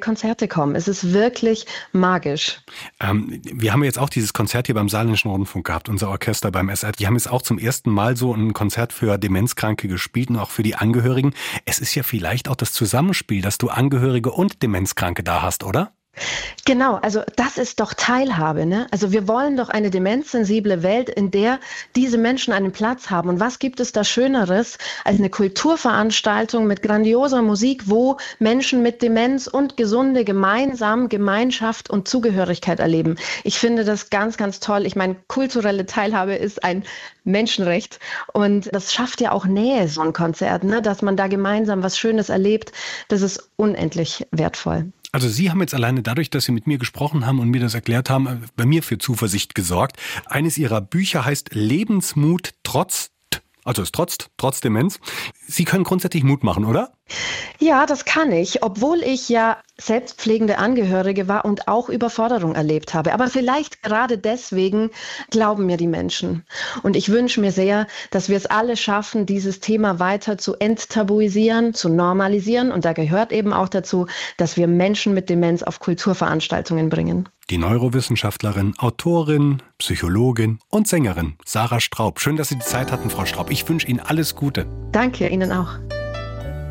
Konzerte kommen. Es ist wirklich magisch. Wir haben jetzt auch dieses Konzert hier beim Saarländischen Rundfunk gehabt, unser Orchester beim SR. Die haben jetzt auch zum ersten Mal so ein Konzert für Demenzkranke gespielt und auch für die Angehörigen. Es ist ja vielleicht auch das Zusammenspiel, dass du Angehörige und Demenzkranke da hast, oder? Genau, also das ist doch Teilhabe, ne? Also wir wollen doch eine demenzsensible Welt, in der diese Menschen einen Platz haben. Und was gibt es da Schöneres als eine Kulturveranstaltung mit grandioser Musik, wo Menschen mit Demenz und Gesunde gemeinsam Gemeinschaft und Zugehörigkeit erleben? Ich finde das ganz, ganz toll. Ich meine, kulturelle Teilhabe ist ein Menschenrecht und das schafft ja auch Nähe, so ein Konzert, ne? Dass man da gemeinsam was Schönes erlebt. Das ist unendlich wertvoll. Also Sie haben jetzt alleine dadurch, dass Sie mit mir gesprochen haben und mir das erklärt haben, bei mir für Zuversicht gesorgt. Eines Ihrer Bücher heißt Lebensmut also es trotz Demenz. Sie können grundsätzlich Mut machen, oder? Ja, das kann ich, obwohl ich ja selbstpflegende Angehörige war und auch Überforderung erlebt habe. Aber vielleicht gerade deswegen glauben mir die Menschen. Und ich wünsche mir sehr, dass wir es alle schaffen, dieses Thema weiter zu enttabuisieren, zu normalisieren. Und da gehört eben auch dazu, dass wir Menschen mit Demenz auf Kulturveranstaltungen bringen. Die Neurowissenschaftlerin, Autorin, Psychologin und Sängerin Sarah Straub. Schön, dass Sie die Zeit hatten, Frau Straub. Ich wünsche Ihnen alles Gute. Danke, Ihnen auch.